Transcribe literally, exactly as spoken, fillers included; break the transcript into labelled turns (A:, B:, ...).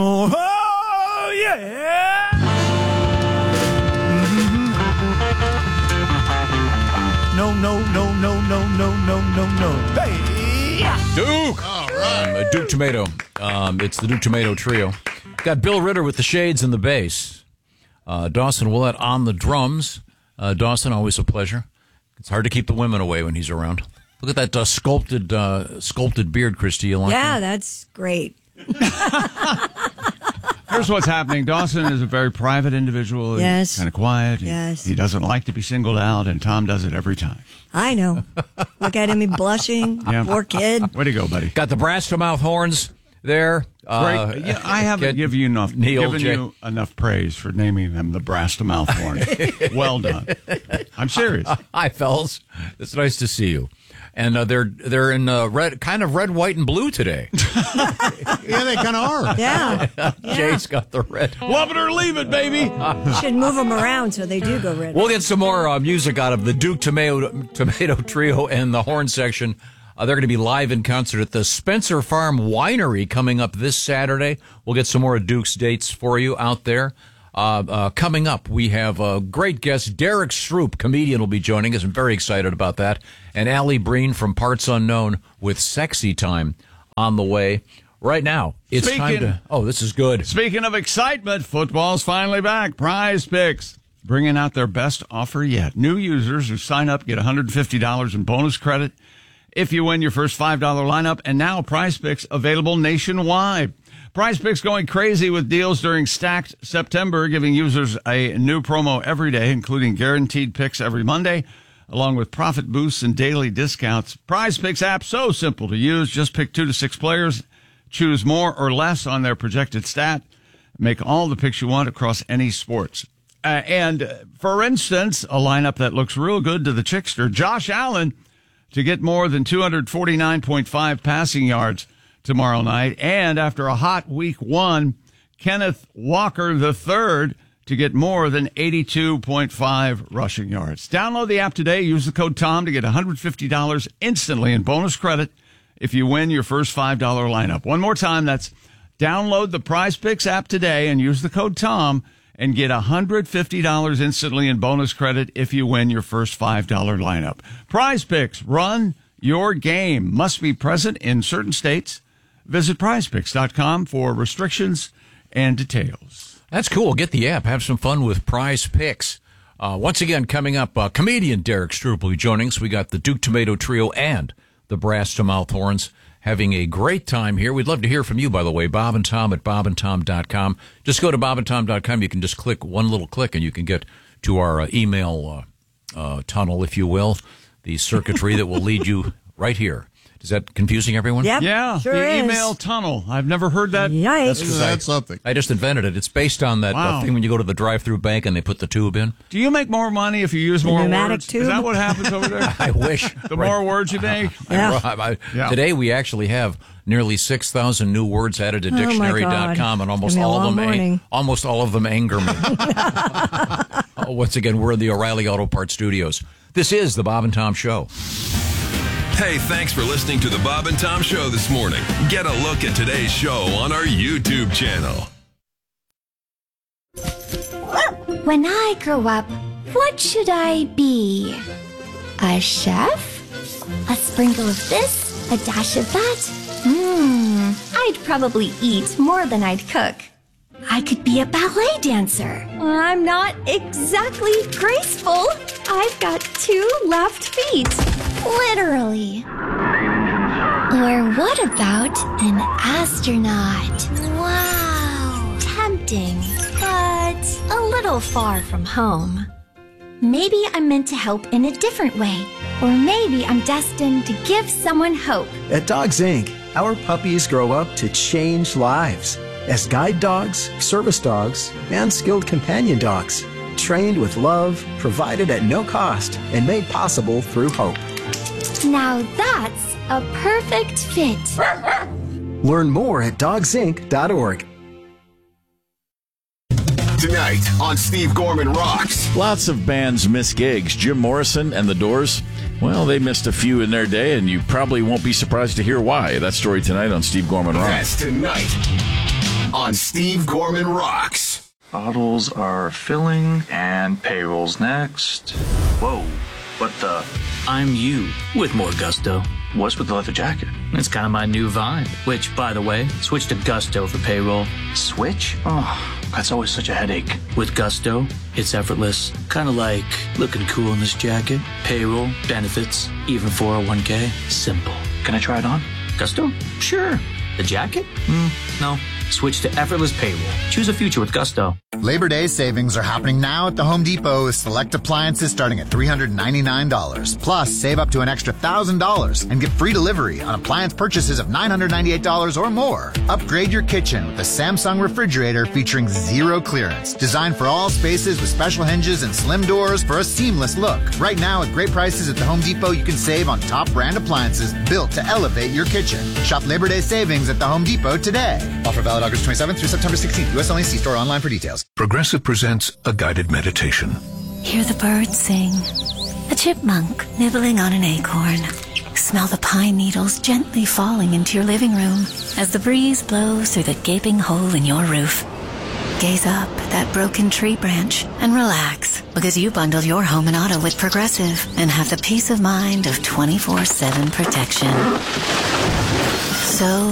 A: more. Oh, yeah. Mm-hmm. No, no, no, no, no, no, no, no, no. Hey.
B: Duke.
C: All right.
B: Um, Duke Tomato. Um, it's the Duke Tomato Trio. Got Bill Ritter with the shades and the bass. Uh, Dawson Willett on the drums. Uh, Dawson, always a pleasure. It's hard to keep the women away when he's around. Look at that uh, sculpted uh, sculpted beard, Christy. You like
D: yeah,
B: that?
D: That's great.
E: Here's what's happening. Dawson is a very private individual.
D: Yes.
E: He's kind of quiet.
D: Yes.
E: He, he doesn't like to be singled out, and Tom does it every time.
D: I know. Look at him, he's blushing.
E: Yeah.
D: Poor kid.
E: Way to go, buddy.
B: Got the brass to mouth horns there. Uh,
E: Great. Yeah, I haven't given you enough,
B: Neil
E: given
B: J.
E: you enough praise for naming them the brass to mouth horn. Well done. I'm serious.
B: Hi, fellas. It's nice to see you. And uh, they're they're in uh, red, kind of red, white, and blue today.
C: Yeah, they kind of are.
D: Yeah.
B: Jay's got the red.
E: Love it or leave it, baby.
D: You should move them around so they do go red.
B: We'll get some more uh, music out of the Duke Tomato, Tomato Trio and the horn section. Uh, they're going to be live in concert at the Spencer Farm Winery coming up this Saturday. We'll get some more of Duke's dates for you out there. Uh, uh, coming up, we have a great guest, Derek Stroop, comedian, will be joining us. I'm very excited about that. And Allie Breen from Parts Unknown with Sexy Time on the way. Right now, it's
E: Speaking,
B: time to... Oh, this is good.
E: Speaking of excitement, football's finally back. Prize Picks bringing out their best offer yet. New users who sign up get one hundred fifty dollars in bonus credit if you win your first five dollar lineup. And now Prize Picks available nationwide. Prize Picks going crazy with deals during Stacked September, giving users a new promo every day, including guaranteed picks every Monday, along with profit boosts and daily discounts. Prize Picks app, so simple to use. Just pick two to six players, choose more or less on their projected stat, make all the picks you want across any sports. Uh, and, uh, for instance, a lineup that looks real good to the Chickster, Josh Allen to get more than two hundred forty-nine point five passing yards tomorrow night. And after a hot week one, Kenneth Walker the third to get more than eighty-two point five rushing yards. Download the app today. Use the code Tom to get one hundred fifty dollars instantly in bonus credit if you win your first five dollar lineup. One more time, that's download the Prize Picks app today and use the code Tom and get one hundred fifty dollars instantly in bonus credit if you win your first five dollar lineup. Prize Picks, run your game. Must be present in certain states. Visit prize picks dot com for restrictions and details.
B: That's cool. Get the app. Have some fun with Prize Picks. Uh, once again, coming up, uh, comedian Derek Stroop will be joining us. We got the Duke Tomato Trio and the Brass to Mouth Horns having a great time here. We'd love to hear from you, by the way. Bob and Tom at bob and tom dot com. Just go to bob and tom dot com. You can just click one little click and you can get to our uh, email uh, uh, tunnel, if you will, the circuitry that will lead you right here. Is that confusing everyone?
D: Yep,
E: Yeah,
D: sure
E: the
D: is.
E: email tunnel. I've never heard that.
D: Yikes.
C: Isn't that something?
B: I just invented it. It's based on that
E: Wow.
B: uh, thing when you go to the drive-through bank and they put the tube in.
E: Do you make more money if you use more
D: pneumatic
E: words?
D: tube?
E: Is that what happens over there?
B: I wish.
E: The more words you make?
D: Yeah.
B: I, I,
E: Yeah.
B: Today we actually have nearly six thousand new words added to
D: Oh, my
B: dictionary dot com,
D: God.
B: and almost
D: It's gonna be a
B: all of
D: long
B: them
D: morning.
B: almost all of them anger me. Oh, once again, we're in the O'Reilly Auto Parts Studios. This is the Bob and Tom Show.
F: Hey, thanks for listening to the Bob and Tom Show this morning. Get a look at today's show on our YouTube channel.
G: When I grow up, what should I be? A chef? A sprinkle of this? A dash of that? Hmm, I'd probably eat more than I'd cook. I could be a ballet dancer. I'm not exactly graceful. I've got two left feet. Literally. Or what about an astronaut? Wow. Tempting, but a little far from home. Maybe I'm meant to help in a different way. Or maybe I'm destined to give someone hope.
H: At Dogs Incorporated, our puppies grow up to change lives as guide dogs, service dogs, and skilled companion dogs, trained with love, provided at no cost, and made possible through hope.
G: Now that's a perfect fit.
H: Learn more at dogs inc dot org.
I: Tonight on Steve Gorman Rocks.
J: Lots of bands miss gigs. Jim Morrison and The Doors, well, they missed a few in their day, and you probably won't be surprised to hear why. That story tonight on Steve Gorman Rocks.
I: That's tonight. on Steve Gorman Rocks.
K: Bottles are filling and payrolls next. Whoa, what the?
L: I'm you with more gusto.
K: What's with the leather jacket?
L: It's kind of my new vibe. Which, by the way, switch to Gusto for payroll.
K: Switch? Oh, that's always such a headache.
L: With Gusto, it's effortless. Kind of like looking cool in this jacket. Payroll, benefits, even four oh one k. Simple.
K: Can I try it on?
L: Gusto? Sure. The jacket? Mm, no. Switch to effortless payroll. Choose a future with Gusto.
M: Labor Day savings are happening now at the Home Depot with select appliances starting at three hundred ninety-nine dollars. Plus, save up to an extra one thousand dollars and get free delivery on appliance purchases of nine hundred ninety-eight dollars or more. Upgrade your kitchen with a Samsung refrigerator featuring zero clearance. Designed for all spaces with special hinges and slim doors for a seamless look. Right now, at great prices at the Home Depot, you can save on top brand appliances built to elevate your kitchen. Shop Labor Day savings at the Home Depot today. Offer valid August twenty-seventh through September sixteenth. U S only. See store online for details.
N: Progressive presents a guided meditation.
O: Hear the birds sing. A chipmunk nibbling on an acorn. Smell the pine needles gently falling into your living room as the breeze blows through the gaping hole in your roof. Gaze up at that broken tree branch and relax because you bundled your home and auto with Progressive and have the peace of mind of twenty-four seven protection. So